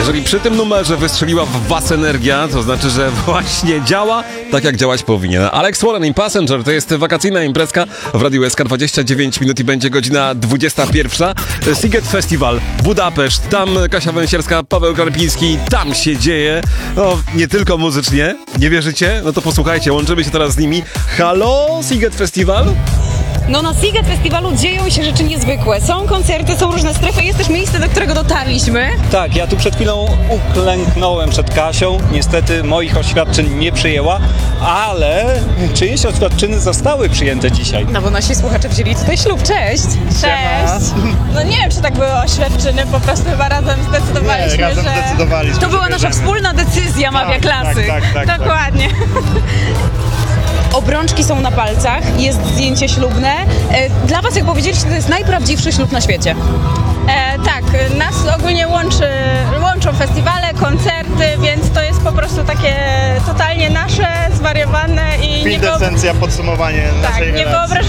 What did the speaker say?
Jeżeli przy tym numerze wystrzeliła w was energia, to znaczy, że właśnie działa tak, jak działać powinien. Alex Warren i Passenger to jest wakacyjna imprezka w Radiu SK, 29 minut i będzie godzina 21. Sziget Festival, Budapeszt, tam Kasia Węsierska, Paweł Karpiński, tam się dzieje. No, nie tylko muzycznie, nie wierzycie? No to posłuchajcie, łączymy się teraz z nimi. Halo, Sziget Festival? No na Sziget Festiwalu dzieją się rzeczy niezwykłe. Są koncerty, są różne strefy, jest też miejsce, do którego dotarliśmy. Tak, ja tu przed chwilą uklęknąłem przed Kasią. Niestety moich oświadczeń nie przyjęła, ale czyjeś oświadczyny zostały przyjęte dzisiaj. No bo nasi słuchacze wzięli tutaj ślub. Cześć! Cześć! No nie wiem, czy tak były oświadczyny, po prostu chyba razem zdecydowaliśmy, razem że... zdecydowaliśmy, To była że nasza bierzemy. wspólna decyzja, mawia klasy. Tak. Dokładnie. Obrączki są na palcach, jest zdjęcie ślubne. Dla was, jak powiedzieliście, to jest najprawdziwszy ślub na świecie. Tak, nas ogólnie łączą festiwale, koncerty, więc to jest po prostu takie totalnie nasze, zwariowane i Kwintesencja, podsumowanie naszej nie relacji.